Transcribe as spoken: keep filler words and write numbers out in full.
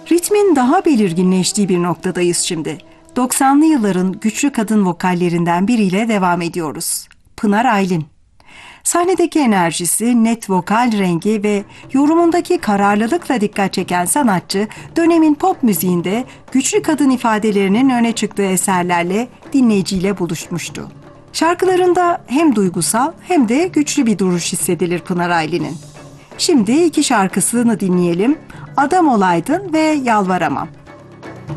Ritmin daha belirginleştiği bir noktadayız şimdi. doksanlı yılların güçlü kadın vokallerinden biriyle devam ediyoruz. Pınar Aylin. Sahnedeki enerjisi, net vokal rengi ve yorumundaki kararlılıkla dikkat çeken sanatçı, dönemin pop müziğinde güçlü kadın ifadelerinin öne çıktığı eserlerle dinleyiciyle buluşmuştu. Şarkılarında hem duygusal hem de güçlü bir duruş hissedilir Pınar Aylin'in. Şimdi iki şarkısını dinleyelim. Adam Olaydın ve Yalvaramam.